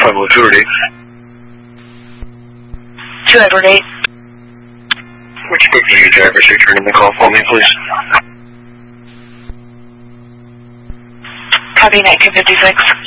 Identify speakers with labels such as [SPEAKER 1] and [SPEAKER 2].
[SPEAKER 1] Edward 8.
[SPEAKER 2] 2 Edward 8.
[SPEAKER 1] Which book do you drivers returning the call for me, please?
[SPEAKER 2] Copy 1956.